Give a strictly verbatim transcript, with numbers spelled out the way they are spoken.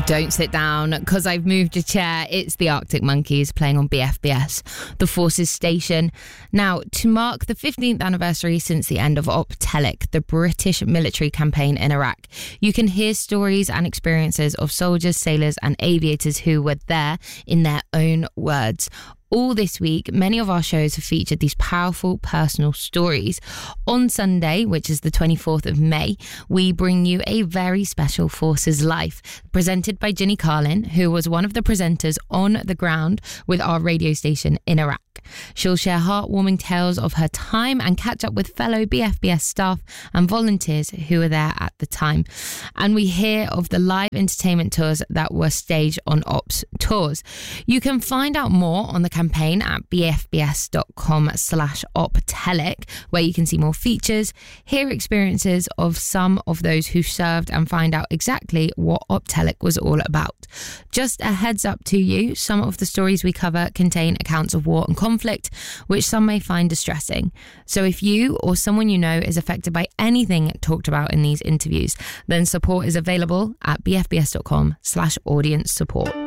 Don't sit down, because I've moved a chair. It's the Arctic Monkeys playing on B F B S, the Forces Station. Now, to mark the fifteenth anniversary since the end of Op Telic, the British military campaign in Iraq, you can hear stories and experiences of soldiers, sailors and aviators who were there in their own words. All this week, many of our shows have featured these powerful personal stories. On Sunday, which is the twenty-fourth of May, we bring you a very special Forces Life, presented by Ginny Carlin, who was one of the presenters on the ground with our radio station in Iraq. She'll share heartwarming tales of her time and catch up with fellow B F B S staff and volunteers who were there at the time. And we hear of the live entertainment tours that were staged on Ops Tours. You can find out more on the campaign at bfbs.com slash optelic, where you can see more features, hear experiences of some of those who served and find out exactly what Optelic was all about. Just a heads up to you, some of the stories we cover contain accounts of war and conflict, which some may find distressing. So if you or someone you know is affected by anything talked about in these interviews, then support is available at bfbs.com slash audience support.